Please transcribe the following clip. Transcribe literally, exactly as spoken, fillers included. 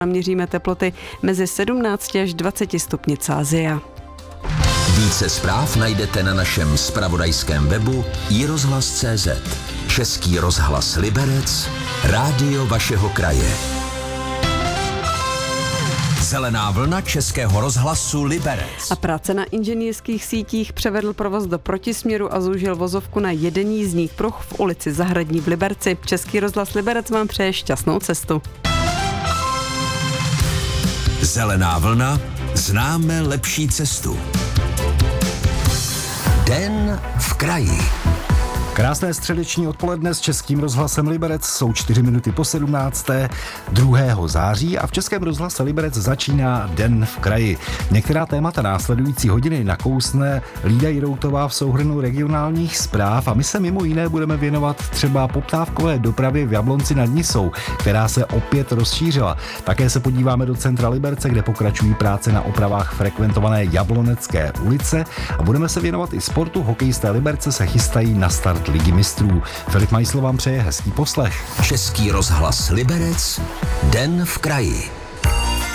Měříme teploty mezi sedmnáct až dvacet stupni Celsia. Více zpráv najdete na našem zpravodajském webu i rozhlas tečka cé zet. Český rozhlas Liberec, rádio vašeho kraje. Zelená vlna Českého rozhlasu Liberec. A práce na inženýrských sítích převedl provoz do protisměru a zúžil vozovku na jeden jízdních pruh v ulici Zahradní v Liberci. Český rozhlas Liberec vám přeje šťastnou cestu. Zelená vlna, známe lepší cestu. Den v kraji. Krásné středeční odpoledne s Českým rozhlasem Liberec, jsou čtyři minuty po sedmnácté druhého září a v Českém rozhlase Liberec začíná Den v kraji. Některá témata následující hodiny nakousne Lída Jiroutová v souhrnu regionálních zpráv a my se mimo jiné budeme věnovat třeba poptávkové dopravě v Jablonci nad Nisou, která se opět rozšířila. Také se podíváme do centra Liberce, kde pokračují práce na opravách frekventované Jablonecké ulice a budeme se věnovat i sportu. Hokejisté Liberce se chystají na start Ligy mistrů. Filip Majsl vám přeje hezký poslech. Český rozhlas Liberec, Den v kraji.